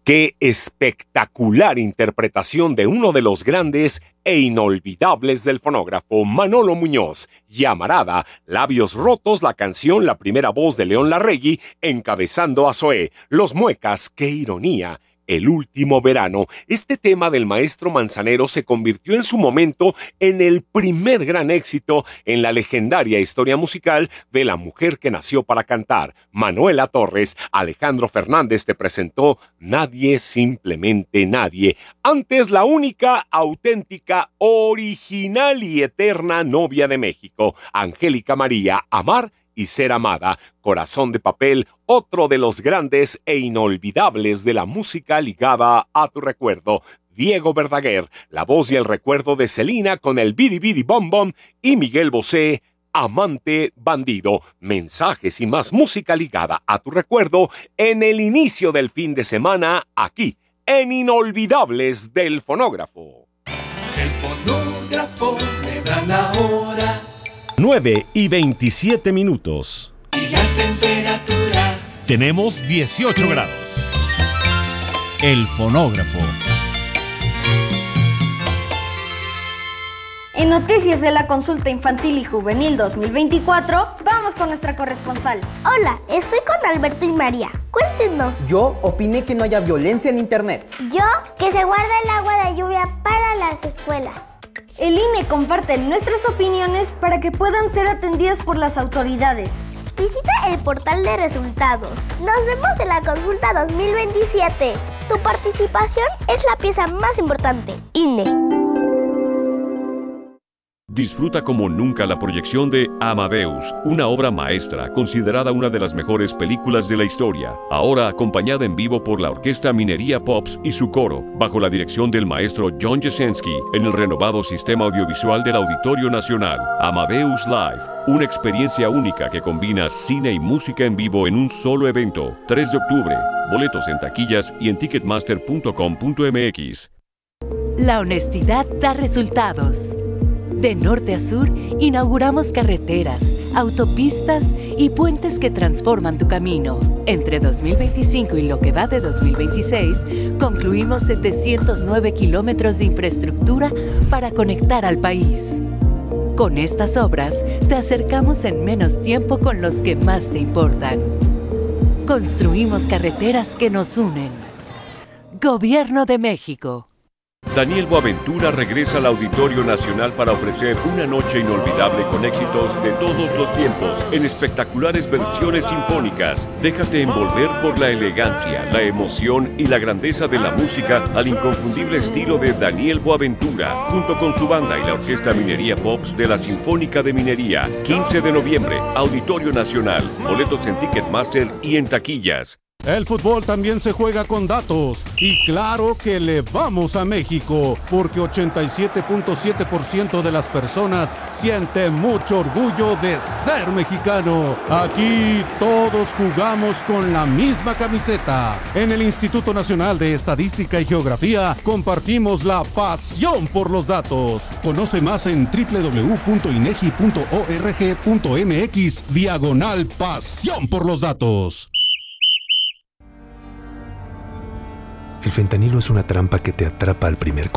Qué espectacular interpretación de uno de los grandes e inolvidables del fonógrafo, Manolo Muñoz. Llamarada, Labios Rotos, la canción, la primera voz de León Larregui, encabezando a Zoé. Los Muecas, qué ironía. El último verano. Este tema del maestro Manzanero se convirtió en su momento en el primer gran éxito en la legendaria historia musical de la mujer que nació para cantar. Manuela Torres. Alejandro Fernández te presentó Nadie, simplemente nadie. Antes, la única, auténtica, original y eterna novia de México, Angélica María. Amar y ser amada. Corazón de papel, otro de los grandes e inolvidables de la música ligada a tu recuerdo. Diego Verdaguer, la voz y el recuerdo de Celina con el Bidi Bidi Bom Bom, y Miguel Bosé, Amante Bandido. Mensajes y más música ligada a tu recuerdo en el inicio del fin de semana, aquí, en Inolvidables del Fonógrafo. El fonógrafo me da la hora. 9:27. Y la temperatura. Tenemos 18 grados. El fonógrafo. En noticias de la consulta infantil y juvenil 2024, vamos con nuestra corresponsal. Hola, estoy con Alberto y María. Cuéntenos. Yo opiné que no haya violencia en internet. Yo, que se guarda el agua de lluvia para las escuelas. El INE comparte nuestras opiniones para que puedan ser atendidas por las autoridades. Visita el portal de resultados. Nos vemos en la consulta 2027. Tu participación es la pieza más importante. INE. Disfruta como nunca la proyección de Amadeus, una obra maestra considerada una de las mejores películas de la historia, ahora acompañada en vivo por la Orquesta Minería Pops y su coro, bajo la dirección del maestro John Jasenski, en el renovado sistema audiovisual del Auditorio Nacional. Amadeus Live, una experiencia única que combina cine y música en vivo en un solo evento. 3 de octubre, boletos en taquillas y en ticketmaster.com.mx. La honestidad da resultados. De norte a sur, inauguramos carreteras, autopistas y puentes que transforman tu camino. Entre 2025 y lo que va de 2026, concluimos 709 kilómetros de infraestructura para conectar al país. Con estas obras, te acercamos en menos tiempo con los que más te importan. Construimos carreteras que nos unen. Gobierno de México. Daniel Boaventura regresa al Auditorio Nacional para ofrecer una noche inolvidable con éxitos de todos los tiempos en espectaculares versiones sinfónicas. Déjate envolver por la elegancia, la emoción y la grandeza de la música al inconfundible estilo de Daniel Boaventura, junto con su banda y la Orquesta Minería Pops de la Sinfónica de Minería. 15 de noviembre, Auditorio Nacional. Boletos en Ticketmaster y en taquillas. El fútbol también se juega con datos y claro que le vamos a México porque 87.7% de las personas siente mucho orgullo de ser mexicano. Aquí todos jugamos con la misma camiseta. En el Instituto Nacional de Estadística y Geografía compartimos la pasión por los datos. Conoce más en www.inegi.org.mx/pasión por los datos. El fentanilo es una trampa que te atrapa al primer contacto.